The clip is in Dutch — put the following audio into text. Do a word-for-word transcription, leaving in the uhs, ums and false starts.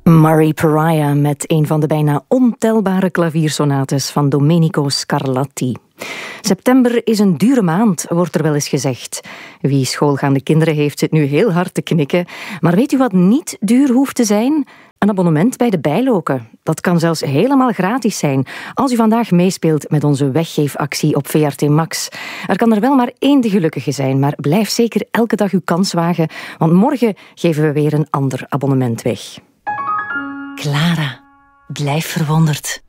Murray Pariah met een van de bijna ontelbare klaviersonates van Domenico Scarlatti. September is een dure maand, wordt er wel eens gezegd. Wie schoolgaande kinderen heeft zit nu heel hard te knikken. Maar weet u wat niet duur hoeft te zijn? Een abonnement bij de Bijloken. Dat kan zelfs helemaal gratis zijn als u vandaag meespeelt met onze weggeefactie op V R T Max. Er kan er wel maar één de gelukkige zijn, maar blijf zeker elke dag uw kans wagen, want morgen geven we weer een ander abonnement weg. Clara, blijf verwonderd.